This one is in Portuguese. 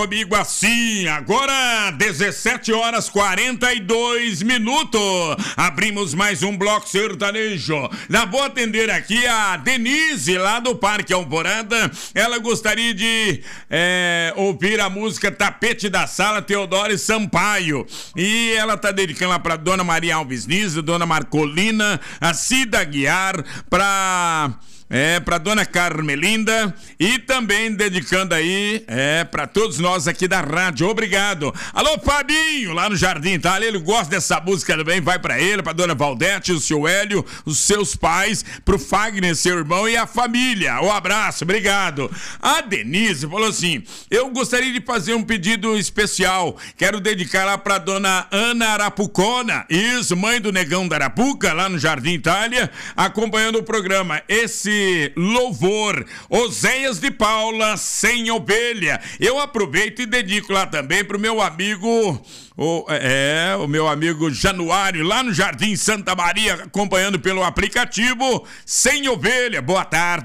Amigo, assim, agora 17 horas 42 minutos. Abrimos mais um bloco sertanejo. Já vou atender aqui a Denise, lá do Parque Alvorada. Ela gostaria de ouvir a música Tapete da Sala, Teodoro Sampaio. E ela tá dedicando lá pra Dona Maria Alves Niso, Dona Marcolina, a Cida Guiar, pra Dona Carmelinda e também dedicando aí, pra todos nós aqui da rádio. Obrigado. Alô, Fabinho, lá no Jardim Itália, ele gosta dessa música também, vai pra ele, pra Dona Valdete, o seu Hélio, os seus pais, pro Fagner, seu irmão e a família. Um abraço, obrigado. A Denise falou assim, eu gostaria de fazer um pedido especial, quero dedicar lá pra Dona Ana Arapucona, isso, mãe do Negão da Arapuca, lá no Jardim Itália, acompanhando o programa. Esse louvor, Oséias de Paula, Sem Ovelha. Eu aproveito e dedico lá também pro meu amigo, o meu amigo Januário, lá no Jardim Santa Maria, acompanhando pelo aplicativo Sem Ovelha. Boa tarde.